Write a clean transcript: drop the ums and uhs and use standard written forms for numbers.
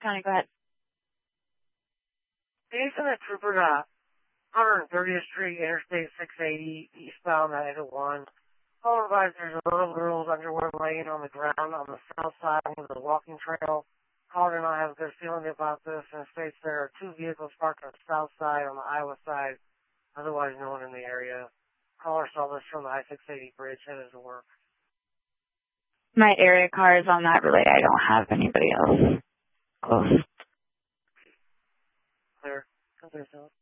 County, go ahead. Jason at Trooper 130th Street, Interstate 680, eastbound 901. Caller advised there's a little girl's underwear laying on the ground on the south side of the walking trail. Caller did not have a good feeling about this and states there are 2 vehicles parked on the south side on the Iowa side, otherwise no one in the area. Caller saw this from the I-680 bridge headed to work. My area car is on that relay. I don't have anybody else close. Clear. Okay, so.